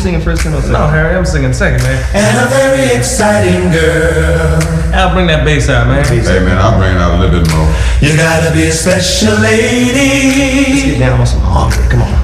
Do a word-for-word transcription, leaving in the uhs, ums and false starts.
singing first, Tim? No, Harry, I'm singing second, man. And a very exciting girl. I'll bring that bass out, man. Hey, man, I'll bring it out a little bit more. You gotta be a special lady. Let's get down on some hunger. Come on.